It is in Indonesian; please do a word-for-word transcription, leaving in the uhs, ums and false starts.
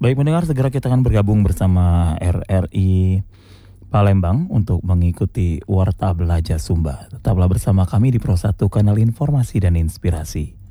Baik pendengar, segera kita akan bergabung bersama R R I Palembang untuk mengikuti Warta Belajar Sumba. Tetaplah bersama kami di Pro satu Kanal Informasi dan Inspirasi.